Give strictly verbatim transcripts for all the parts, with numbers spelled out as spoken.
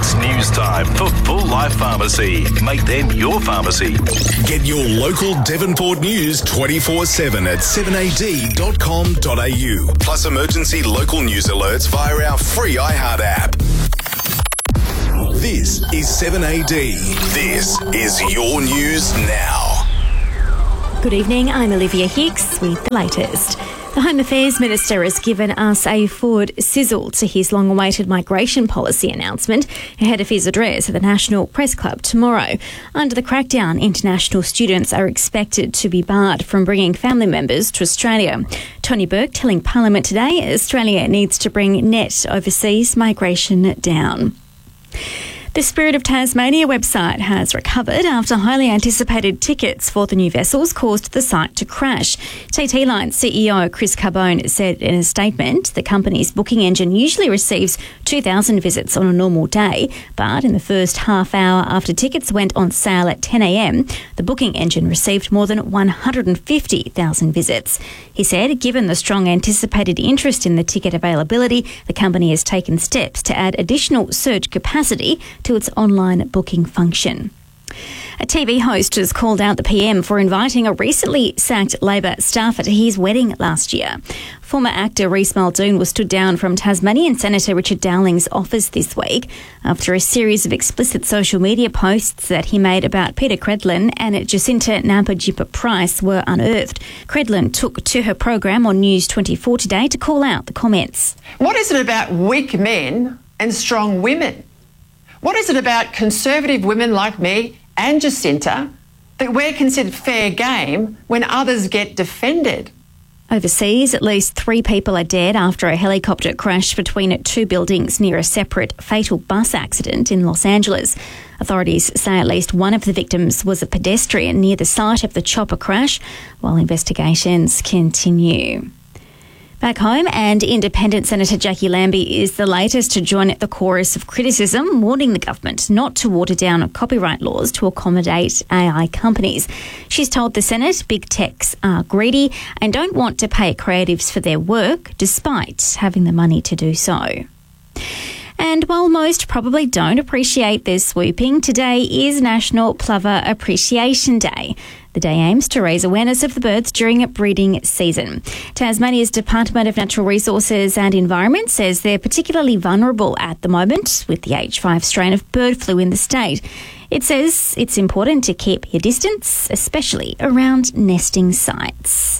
It's news time for Full Life Pharmacy. Make them your pharmacy. Get your local Devonport news twenty-four seven at seven a d dot com dot a u. Plus emergency local news alerts via our free iHeart app. This is seven A D. This is your news now. Good evening, I'm Olivia Hicks with the latest. The Home Affairs Minister has given us a forward sizzle to his long-awaited migration policy announcement ahead of his address at the National Press Club tomorrow. Under the crackdown, international students are expected to be barred from bringing family members to Australia. Tony Burke telling Parliament today Australia needs to bring net overseas migration down. The Spirit of Tasmania website has recovered after highly anticipated tickets for the new vessels caused the site to crash. T T Line C E O Chris Carbone said in a statement the company's booking engine usually receives two thousand visits on a normal day, but in the first half hour after tickets went on sale at ten a m, the booking engine received more than one hundred fifty thousand visits. He said, given the strong anticipated interest in the ticket availability, the company has taken steps to add additional surge capacity to its online booking function. A T V host has called out the P M for inviting a recently sacked Labor staffer to his wedding last year. Former actor Reece Muldoon was stood down from Tasmanian Senator Richard Dowling's office this week after a series of explicit social media posts that he made about Peter Credlin and Jacinta Nampijinpa-Price were unearthed. Credlin took to her program on News twenty-four today to call out the comments. What is it about weak men and strong women? What is it about conservative women like me and Jacinta that we're considered fair game when others get defended? Overseas, at least three people are dead after a helicopter crashed between two buildings near a separate fatal bus accident in Los Angeles. Authorities say at least one of the victims was a pedestrian near the site of the chopper crash, while investigations continue. Back home, and Independent Senator Jackie Lambie is the latest to join the chorus of criticism, warning the government not to water down copyright laws to accommodate A I companies. She's told the Senate big techs are greedy and don't want to pay creatives for their work, despite having the money to do so. And while most probably don't appreciate their swooping, today is National Plover Appreciation Day. The day aims to raise awareness of the birds during breeding season. Tasmania's Department of Natural Resources and Environment says they're particularly vulnerable at the moment with the H five strain of bird flu in the state. It says it's important to keep your distance, especially around nesting sites.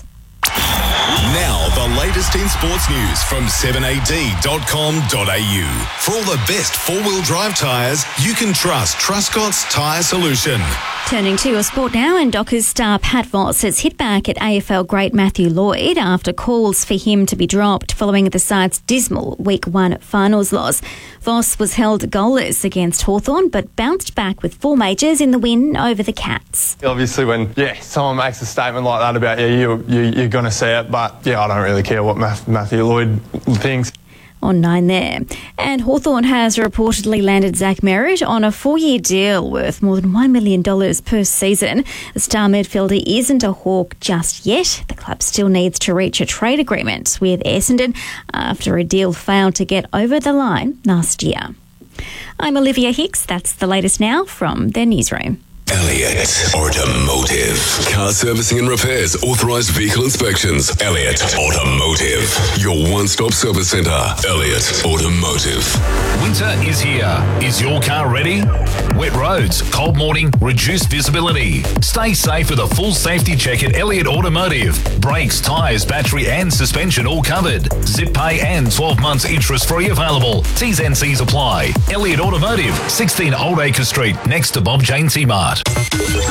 Now, the latest in sports news from seven a d dot com dot a u. For all the best four-wheel drive tyres, you can trust Truscott's Tyre Solution. Turning to your sport now, and Dockers star Pat Voss has hit back at A F L great Matthew Lloyd after calls for him to be dropped following the side's dismal Week one finals loss. Voss was held goalless against Hawthorn, but bounced back with four majors in the win over the Cats. Obviously, when yeah someone makes a statement like that about you, you, you you're going to see it. But yeah, I don't really care what Matthew Lloyd thinks. On nine there. And Hawthorn has reportedly landed Zach Merritt on a four-year deal worth more than one million dollars per season. The star midfielder isn't a Hawk just yet. The club still needs to reach a trade agreement with Essendon after a deal failed to get over the line last year. I'm Olivia Hicks. That's the latest now from their newsroom. Elliott Automotive. Car servicing and repairs, authorised vehicle inspections. Elliott Automotive. Your one-stop service centre. Elliott Automotive. Winter is here. Is your car ready? Wet roads, cold morning, reduced visibility. Stay safe with a full safety check at Elliott Automotive. Brakes, tyres, battery and suspension all covered. Zip pay and twelve months interest free available. T's and C's apply. Elliott Automotive, sixteen Old Acre Street, next to Bob Jane T-Mart. Everybody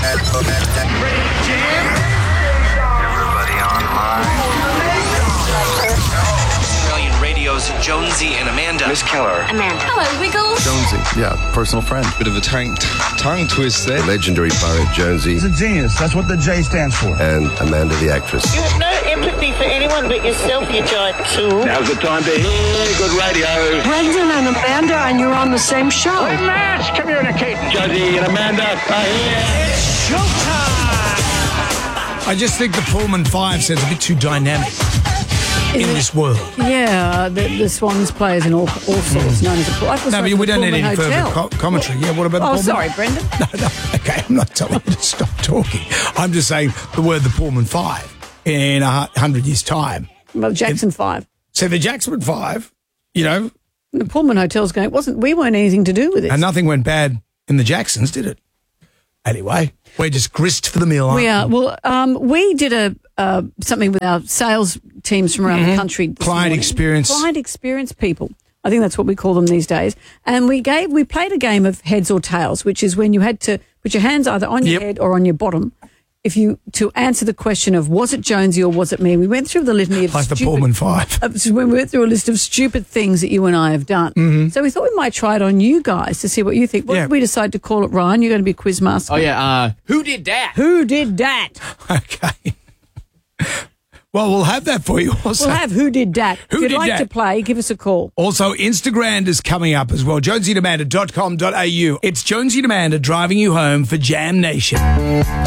online. Australian Radio's Jonesy and Amanda. Miss Keller. Amanda. Hello, Wiggles. Jonesy, yeah, personal friend. Bit of a tongue, tongue twist there. The legendary poet Jonesy. He's a genius. That's what the J stands for. And Amanda the actress. You have no empathy for anyone but yourself, you giant tool. Now's the time to hear good radio. Brendan and Amanda, and you're on the same show. We must communicate. Jonesy and Amanda are here. It's showtime! I just think the Pullman five sounds a bit too dynamic. in it, this world. Yeah, the, the Swans players and all, all sorts known as a pool. No, but we don't need any further co- commentary. Yeah, what about the Oh, Pullman? sorry, Brendan. No, no, okay, I'm not telling you to stop talking. I'm just saying the word the Pullman Five in a hundred years' time. Well, Jackson It- Five. So the Jackson Five, you know, The Pullman Hotel's going, it wasn't, we weren't anything to do with it. and nothing went bad in the Jacksons, did it? Anyway, we're just grist for the meal, aren't We are. Well, um, we did a uh, something with our sales teams from around Mhm. the country. this Client morning. experience. Client experience people. I think that's what we call them these days. And we gave we played a game of heads or tails, which is when you had to put your hands either on your Yep. head or on your bottom. If you to answer the question of was it Jonesy or was it me, we went through the litany of Like the stupid, Pullman Five. uh, when we went through a list of stupid things that you and I have done. Mhm. So we thought we might try it on you guys to see what you think. What Yeah. did we decide to call it, Ryan? You're going to be a quiz master. Oh, yeah. Uh, who did that? Who did that? Okay. Well, we'll have that for you also. We'll have Who Did That. Who if you'd Did like Dat? to play, give us a call. Also, Instagram is coming up as well. jonesy and amanda dot com dot a u. It's Jonesy and Amanda driving you home for Jam Nation.